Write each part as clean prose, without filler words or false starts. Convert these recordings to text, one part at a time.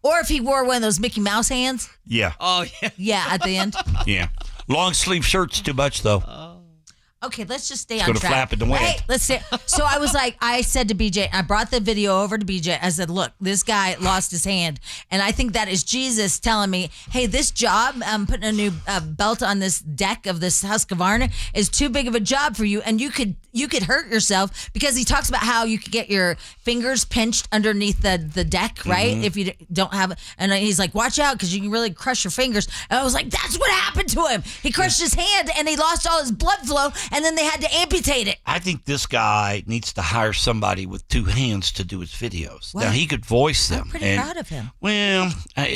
Or if he wore one of those Mickey Mouse hands. Yeah. Oh, yeah. Yeah, at the end. Yeah. Long sleeve shirts too much though. Okay, let's just stay It's on gonna track. flap in the wind. Hey, let's stay. So I said to BJ, I brought the video over to BJ. I said, look, this guy lost his hand. And I think that is Jesus telling me, hey, this job, putting a new belt on this deck of this Husqvarna is too big of a job for you. And you could hurt yourself, because he talks about how you could get your fingers pinched underneath the deck, right? If you don't have, and he's like, watch out, because you can really crush your fingers. And I was like, that's what happened to him. He crushed his hand and he lost all his blood flow. And then they had to amputate it. I think this guy needs to hire somebody with two hands to do his videos. Wow. Now he could voice them. I'm pretty proud of him. Well,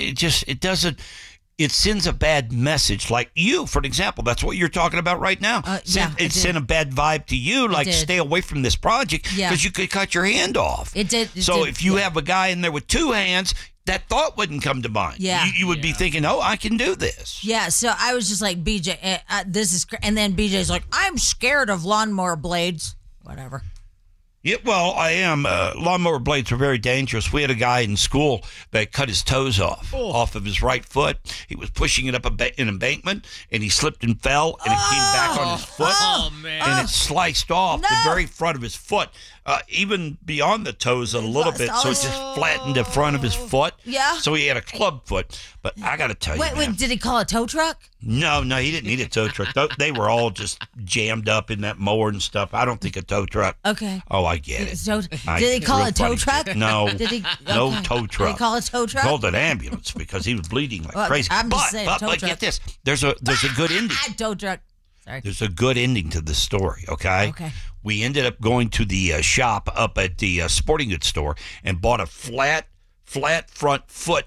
it sends a bad message. Like you, for example, that's what you're talking about right now. It sent a bad vibe to you, like stay away from this project because you could cut your hand off. It did. If you have a guy in there with two hands, that thought wouldn't come to mind. Yeah. You would be thinking, oh, I can do this. Yeah, so I was just like, BJ, this is, and then BJ's like, I'm scared of lawnmower blades. Whatever. Yeah, well, I am. Lawnmower blades are very dangerous. We had a guy in school that cut his toes off of his right foot. He was pushing it up an embankment, and he slipped and fell, and it came back on his foot. Oh, man. And it sliced off the very front of his foot, even beyond the toes a little bit, so it just flattened the front of his foot. Yeah. So he had a club foot. But I got to tell you, Wait, did he call a tow truck? No, he didn't need a tow truck. They were all just jammed up in that mower and stuff. I don't think a tow truck. Okay. Oh, I get it. Did he call a tow truck? No. Did he? No tow truck. Did he call a tow truck? He called an ambulance because he was bleeding like crazy. I'm just saying, tow but truck. get this. There's a good ending. Tow truck. Sorry. There's a good ending to this story, okay? Okay. We ended up going to the shop up at the sporting goods store and bought a flat front foot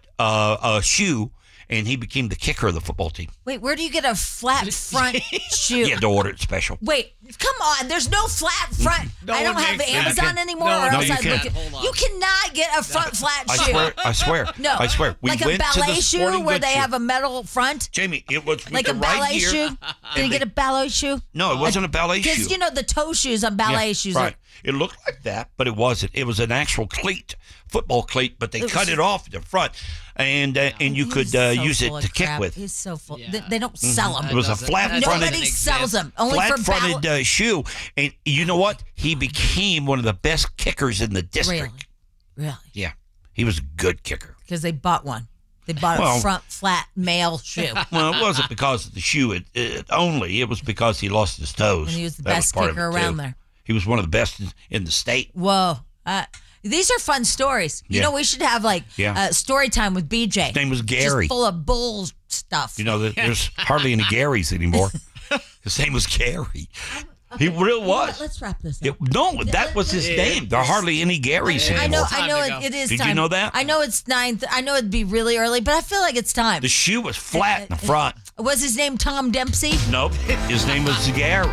shoe, and he became the kicker of the football team. Wait, where do you get a flat front shoe? You had to order it special. Wait, come on. There's no flat front. No I don't one have makes Amazon that. anymore. No, or no, else you I'd can't. look at, Hold on. you cannot get a front flat shoe. I swear. No. I swear. We like a went to ballet the shoe sporting where goods they shoe. have a metal front? Jamie, it was with Like the a right ballet gear. shoe? Did you get a ballet shoe? No, it wasn't a ballet shoe. Because, you know, the toe shoes on ballet shoes. Right. It looked like that, but it wasn't. It was an actual cleat, football cleat, but they cut it off at the front, and you could He's so use it full of to kick crap. with. He's so full. Yeah. They don't sell them. It was a flat-fronted, Nobody sells them. Only for flat-fronted shoe, and you know what? He became one of the best kickers in the district. Really? Yeah, he was a good kicker. Because they bought one. They bought a front flat male shoe. Well, it wasn't because of the shoe only. It was because he lost his toes. And he was the That best part of kicker it, around too. there. He was one of the best in the state. Whoa. These are fun stories. You Yeah. know, we should have story time with BJ. His name was Gary. Just full of bull stuff. You know, there's hardly any Garys anymore. His name was Gary. He really was. Let's wrap this up. That was his name. There are hardly any Garys anymore. I know it is Did time. you know that? I know it's 9th. I know it'd be really early, but I feel like it's time. The shoe was flat in the front. Was his name Tom Dempsey? Nope. His name was Gary.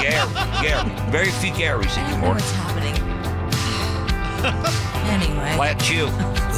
Gary. Very few Garys I don't know anymore. what's happening. Anyway. Flat shoe.